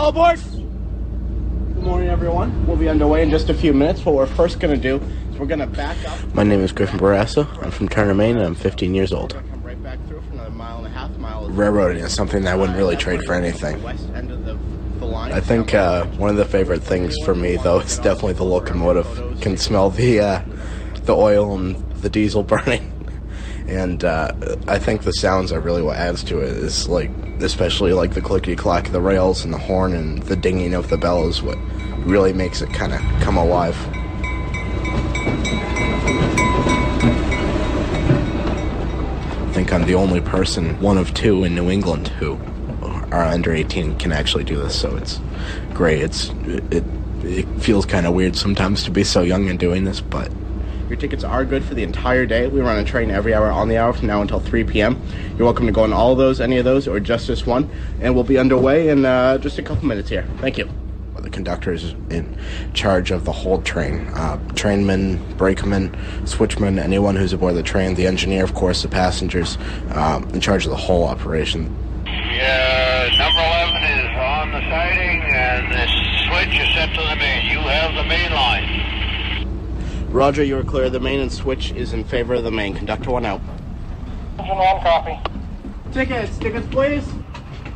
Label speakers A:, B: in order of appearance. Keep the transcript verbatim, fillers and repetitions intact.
A: All aboard! Good morning, everyone. We'll be underway in just a few minutes. What we're first going to do is we're going to back up.
B: My name is Griffin Barrasso. I'm from Turner, Maine, and I'm fifteen years old.
A: Come right back through for another mile and a half. Mile
B: Railroading is something that I wouldn't really trade for anything.
A: West end of the, the line.
B: I think uh, one of the favorite things for me, though, is definitely the locomotive. Can smell the uh, the oil and the diesel burning. And uh, I think the sounds are really what adds to it. Is like, especially like the clickety-clack of the rails and the horn and the dinging of the bell is what really makes it kind of come alive. I think I'm the only person, one of two in New England, who are under eighteen can actually do this, so it's great. It's it it feels kind of weird sometimes to be so young and doing this, but
A: your tickets are good for the entire day. We run a train every hour on the hour from now until three p.m. You're welcome to go on all of those, any of those, or just this one, and we'll be underway in uh, just a couple minutes here. Thank you.
B: The conductor is in charge of the whole train. Uh, trainmen, brakemen, switchmen, anyone who's aboard the train, the engineer, of course, the passengers, um, in charge of the whole operation.
C: Yeah, number eleven is on the siding, and the switch is set to the main. You have the main line.
A: Roger, you are clear. The main and switch is in favor of the main. Conductor one out.
C: Engine one, copy.
A: Tickets, tickets, please.